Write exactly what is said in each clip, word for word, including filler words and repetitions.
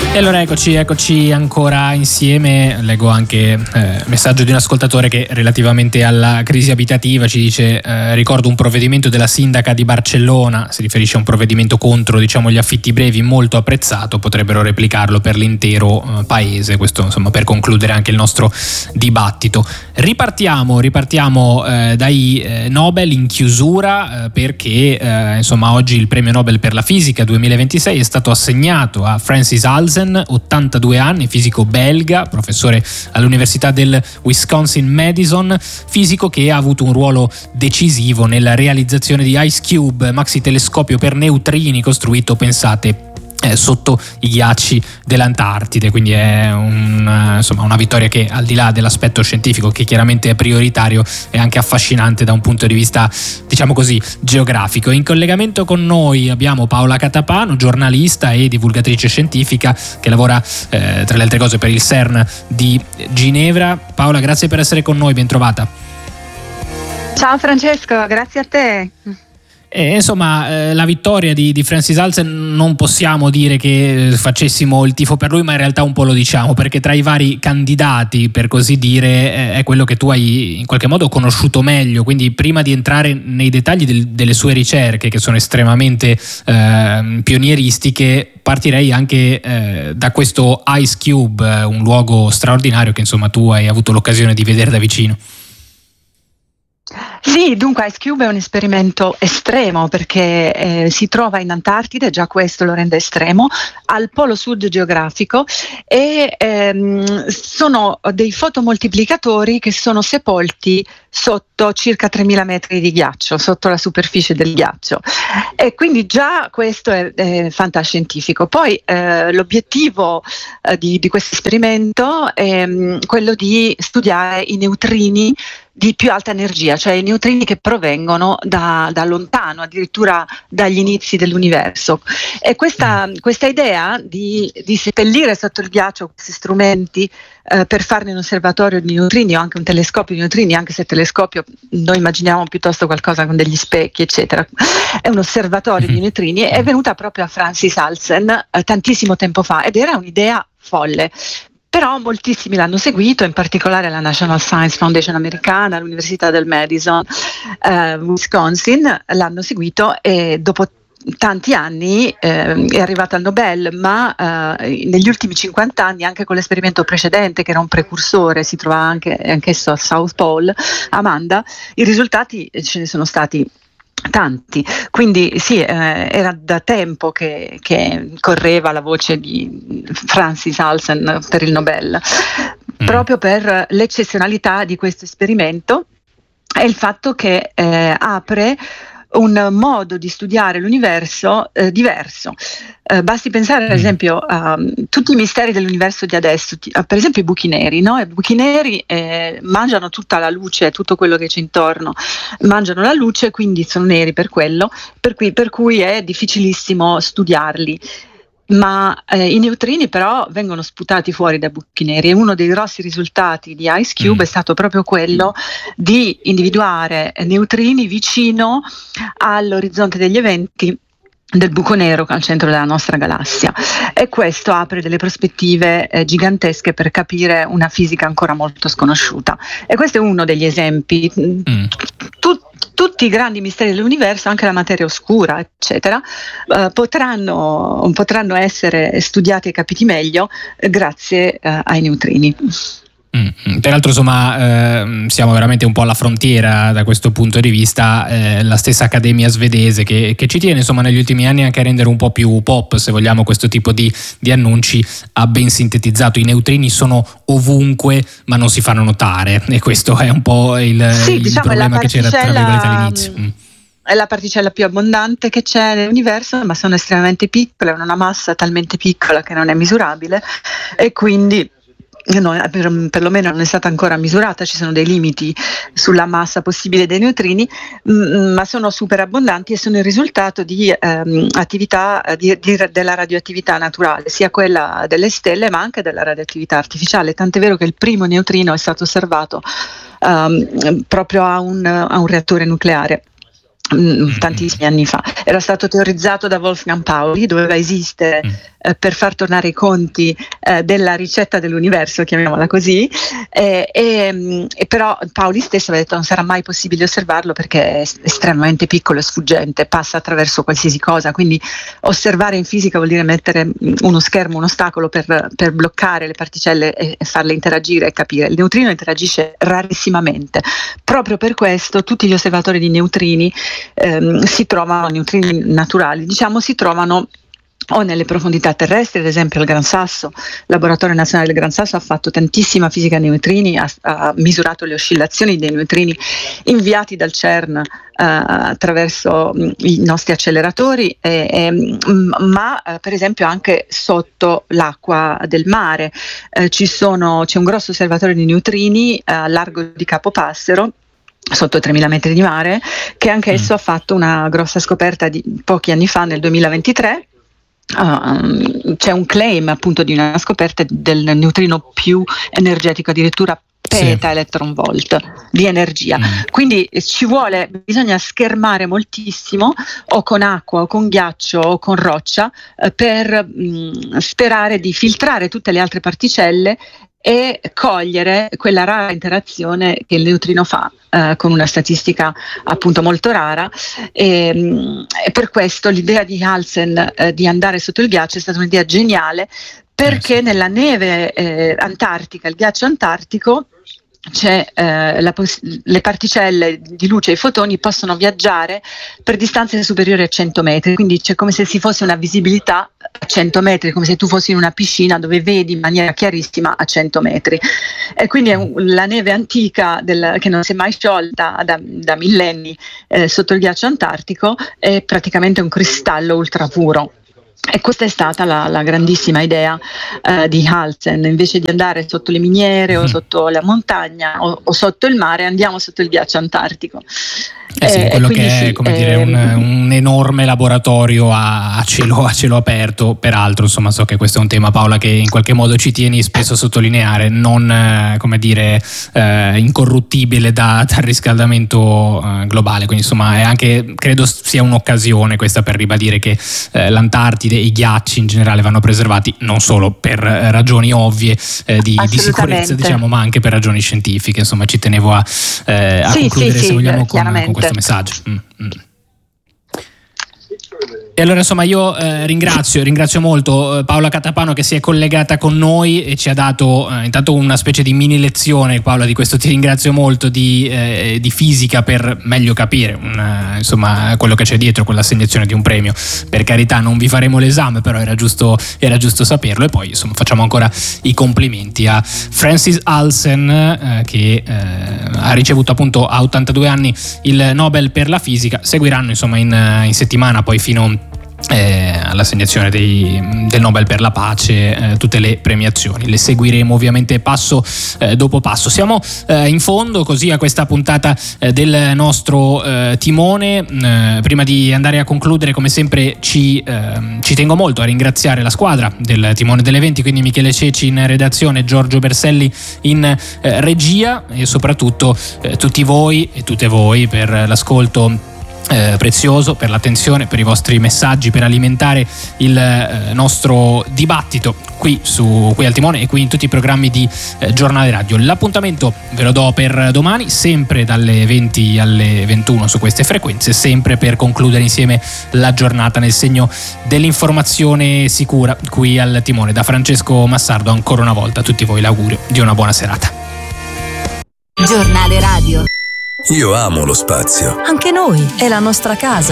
E allora eccoci, eccoci ancora insieme. Leggo anche eh, messaggio di un ascoltatore che relativamente alla crisi abitativa ci dice eh, ricordo un provvedimento della sindaca di Barcellona, si riferisce a un provvedimento contro, diciamo, gli affitti brevi, molto apprezzato, potrebbero replicarlo per l'intero eh, paese. Questo insomma per concludere anche il nostro dibattito. Ripartiamo, ripartiamo eh, dai eh, Nobel in chiusura eh, perché eh, insomma oggi il premio Nobel per la fisica duemilaventisei è stato assegnato a Francis Halsen, ottantadue anni, fisico belga, professore all'Università del Wisconsin-Madison, fisico che ha avuto un ruolo decisivo nella realizzazione di Ice Cube, maxi telescopio per neutrini costruito, pensate, Eh, sotto i ghiacci dell'Antartide. Quindi è un, insomma, una vittoria che, al di là dell'aspetto scientifico, che chiaramente è prioritario, è anche affascinante da un punto di vista, diciamo così, geografico. In collegamento con noi abbiamo Paola Catapano, giornalista e divulgatrice scientifica che lavora eh, tra le altre cose per il CERN di Ginevra. Paola, grazie per essere con noi, ben trovata. Ciao Francesco, grazie a te. E, insomma, eh, la vittoria di, di Francis Halsen non possiamo dire che facessimo il tifo per lui, ma in realtà un po' lo diciamo, perché tra i vari candidati, per così dire, eh, è quello che tu hai in qualche modo conosciuto meglio. Quindi prima di entrare nei dettagli del, delle sue ricerche, che sono estremamente eh, pionieristiche, partirei anche eh, da questo Ice Cube, eh, un luogo straordinario che insomma tu hai avuto l'occasione di vedere da vicino. Sì, dunque Ice Cube è un esperimento estremo perché eh, si trova in Antartide, già questo lo rende estremo, al polo sud geografico, e ehm, sono dei fotomoltiplicatori che sono sepolti sotto circa tremila metri di ghiaccio, sotto la superficie del ghiaccio, e quindi già questo è, è fantascientifico. Poi eh, l'obiettivo eh, di, di questo esperimento è mh, quello di studiare i neutrini di più alta energia, cioè i neutrini che provengono da, da lontano, addirittura dagli inizi dell'universo. E questa, questa idea di, di seppellire sotto il ghiaccio questi strumenti eh, per farne un osservatorio di neutrini o anche un telescopio di neutrini, anche se telescopio noi immaginiamo piuttosto qualcosa con degli specchi, eccetera, è un osservatorio di neutrini, è venuta proprio a Francis Halsen eh, tantissimo tempo fa, ed era un'idea folle. Però moltissimi l'hanno seguito, in particolare la National Science Foundation americana, l'Università del Madison, eh, Wisconsin, l'hanno seguito, e dopo tanti anni eh, è arrivata al Nobel, ma eh, negli ultimi cinquanta anni, anche con l'esperimento precedente che era un precursore, si trova anche anch'esso a South Pole, Amanda, i risultati ce ne sono stati tanti. Quindi sì, eh, era da tempo che, che correva la voce di Francis Halsen per il Nobel, mm. proprio per l'eccezionalità di questo esperimento e il fatto che eh, apre un modo di studiare l'universo eh, diverso. Eh, basti pensare ad esempio a um, tutti i misteri dell'universo di adesso, ti, uh, per esempio i buchi neri, no? I buchi neri eh, mangiano tutta la luce, tutto quello che c'è intorno, mangiano la luce, quindi sono neri per quello, per cui, per cui è difficilissimo studiarli. Ma eh, i neutrini però vengono sputati fuori dai buchi neri, e uno dei grossi risultati di Ice Cube mm. è stato proprio quello di individuare neutrini vicino all'orizzonte degli eventi del buco nero al centro della nostra galassia, e questo apre delle prospettive eh, gigantesche per capire una fisica ancora molto sconosciuta. E questo è uno degli esempi. Mm. Tut- tutti i grandi misteri dell'universo, anche la materia oscura, eccetera, eh, potranno, potranno essere studiati e capiti meglio eh, grazie eh, ai neutrini. Mm. Peraltro insomma eh, siamo veramente un po' alla frontiera da questo punto di vista. Eh, la stessa accademia svedese che, che ci tiene insomma negli ultimi anni anche a rendere un po' più pop, se vogliamo, questo tipo di, di annunci, ha ben sintetizzato: i neutrini sono ovunque ma non si fanno notare, e questo è un po' il, sì, il diciamo problema che c'era tra virgolette all'inizio. Mm. È la particella più abbondante che c'è nell'universo, ma sono estremamente piccole, hanno una massa talmente piccola che non è misurabile, e quindi no, per, perlomeno non è stata ancora misurata, ci sono dei limiti sulla massa possibile dei neutrini, mh, ma sono super abbondanti e sono il risultato di ehm, attività di, di, della radioattività naturale, sia quella delle stelle ma anche della radioattività artificiale, tant'è vero che il primo neutrino è stato osservato um, proprio a un, a un reattore nucleare. mh, tantissimi anni fa. Era stato teorizzato da Wolfgang Pauli, doveva esistere mm. eh, per far tornare i conti eh, della ricetta dell'universo, chiamiamola così, eh, e, e però Pauli stesso aveva detto non sarà mai possibile osservarlo perché è estremamente piccolo e sfuggente, passa attraverso qualsiasi cosa, quindi osservare in fisica vuol dire mettere uno schermo, un ostacolo per, per bloccare le particelle e, e farle interagire e capire. Il neutrino interagisce rarissimamente, proprio per questo tutti gli osservatori di neutrini ehm, si trovano, neutrini naturali, diciamo, si trovano o nelle profondità terrestri, ad esempio al Gran Sasso. Il Laboratorio Nazionale del Gran Sasso ha fatto tantissima fisica a neutrini, ha, ha misurato le oscillazioni dei neutrini inviati dal CERN eh, attraverso mh, i nostri acceleratori, e, e, mh, ma eh, per esempio anche sotto l'acqua del mare. Eh, ci sono, c'è un grosso osservatorio di neutrini eh, a largo di Capo Passero, sotto tremila metri di mare, che anche esso mm. ha fatto una grossa scoperta di pochi anni fa, nel duemilaventitré. Uh, c'è un claim appunto di una scoperta del neutrino più energetico, addirittura peta sì. electron volt di energia. Mm. Quindi ci vuole, bisogna schermare moltissimo, o con acqua o con ghiaccio o con roccia, eh, per mh, sperare di filtrare tutte le altre particelle e cogliere quella rara interazione che il neutrino fa eh, con una statistica appunto molto rara, e, mh, e per questo l'idea di Halsen eh, di andare sotto il ghiaccio è stata un'idea geniale, perché eh sì. nella neve eh, antartica, il ghiaccio antartico, c'è eh, la poss- le particelle di luce e i fotoni possono viaggiare per distanze superiori a cento metri, quindi c'è come se si fosse una visibilità a cento metri, come se tu fossi in una piscina dove vedi in maniera chiarissima a cento metri, e quindi è un, la neve antica del, che non si è mai sciolta da, da millenni eh, sotto il ghiaccio antartico, è praticamente un cristallo ultrapuro. E questa è stata la, la grandissima idea eh, di Halsen: invece di andare sotto le miniere o sotto la montagna o, o sotto il mare, andiamo sotto il ghiaccio antartico. Eh sì, quello che è sì, come eh, dire, un, un enorme laboratorio a, a, cielo, a cielo aperto. Peraltro, insomma, so che questo è un tema, Paola, che in qualche modo ci tieni spesso a sottolineare, non eh, come dire eh, incorruttibile da, dal riscaldamento eh, globale. Quindi insomma è anche, credo sia un'occasione questa per ribadire che eh, l'Antartide e i ghiacci in generale vanno preservati, non solo per eh, ragioni ovvie eh, di, di sicurezza, diciamo, ma anche per ragioni scientifiche. Insomma, ci tenevo a, eh, a sì, concludere sì, se sì, vogliamo con, con questo messaggio. Mm, mm. E allora insomma io eh, ringrazio ringrazio molto eh, Paola Catapano, che si è collegata con noi e ci ha dato eh, intanto una specie di mini lezione. Paola, di questo ti ringrazio molto, di, eh, di fisica, per meglio capire una, insomma quello che c'è dietro quell'assegnazione di un premio. Per carità, non vi faremo l'esame, però era giusto, era giusto saperlo. E poi insomma facciamo ancora i complimenti a Francis Halsen eh, che eh, ha ricevuto appunto a ottantadue anni il Nobel per la fisica. Seguiranno insomma in, in settimana, poi fino Eh, all'assegnazione dei, del Nobel per la pace, eh, tutte le premiazioni le seguiremo ovviamente passo eh, dopo passo. Siamo eh, in fondo così a questa puntata eh, del nostro eh, timone. Eh, prima di andare a concludere, come sempre ci, eh, ci tengo molto a ringraziare la squadra del timone dell'eventi, quindi Michele Ceci in redazione, Giorgio Berselli in eh, regia, e soprattutto eh, tutti voi e tutte voi per l'ascolto Eh, prezioso, per l'attenzione, per i vostri messaggi, per alimentare il eh, nostro dibattito qui, su, qui al timone e qui in tutti i programmi di eh, Giornale Radio. L'appuntamento ve lo do per domani, sempre dalle venti alle ventuno su queste frequenze, sempre per concludere insieme la giornata nel segno dell'informazione sicura qui al timone. Da Francesco Massardo ancora una volta a tutti voi l'augurio di una buona serata. Giornale Radio. Io amo lo spazio. Anche noi, è la nostra casa.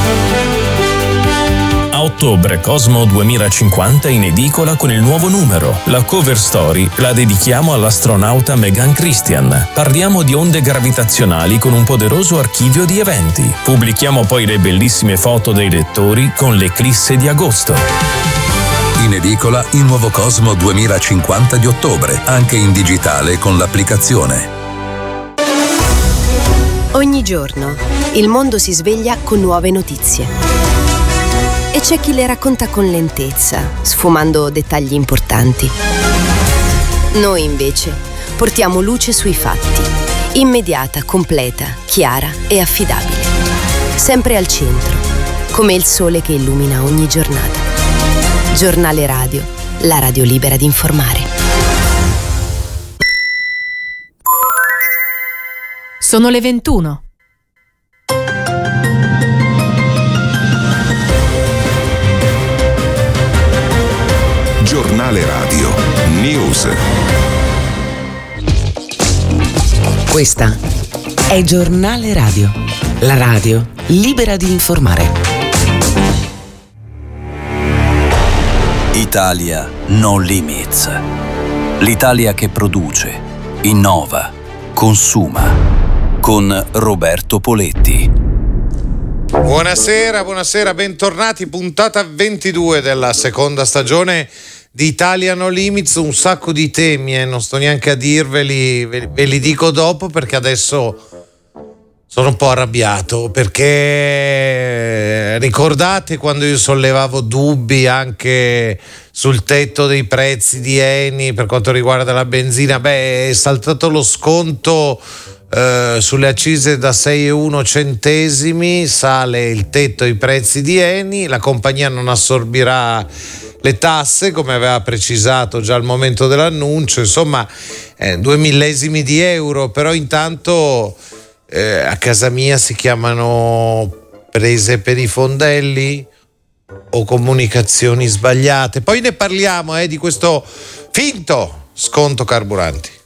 A ottobre Cosmo duemilacinquanta in edicola con il nuovo numero. La cover story la dedichiamo all'astronauta Megan Christian. Parliamo di onde gravitazionali con un poderoso archivio di eventi. Pubblichiamo poi le bellissime foto dei lettori con l'eclisse di agosto. In edicola il nuovo Cosmo duemilacinquanta di ottobre, anche in digitale con l'applicazione. Ogni giorno il mondo si sveglia con nuove notizie e c'è chi le racconta con lentezza, sfumando dettagli importanti. Noi invece portiamo luce sui fatti, immediata, completa, chiara e affidabile. sempre al centro, come il sole che illumina ogni giornata. Giornale Radio, la radio libera di informare. Sono le ventuno. Giornale Radio News. Questa è Giornale Radio, la radio libera di informare. Italia No Limits. L'Italia che produce, innova, consuma. Con Roberto Poletti. Buonasera, buonasera, bentornati. Puntata ventidue della seconda stagione di Italia No Limits. Un sacco di temi, eh, non sto neanche a dirveli, ve, ve li dico dopo perché adesso sono un po' arrabbiato, perché ricordate quando io sollevavo dubbi anche sul tetto dei prezzi di Eni per quanto riguarda la benzina? Beh, è saltato lo sconto Uh, sulle accise da sei virgola uno centesimi, sale il tetto ai prezzi di Eni, la compagnia non assorbirà le tasse come aveva precisato già al momento dell'annuncio, insomma eh, due millesimi di euro, però intanto eh, a casa mia si chiamano prese per i fondelli o comunicazioni sbagliate. Poi ne parliamo eh, di questo finto sconto carburanti.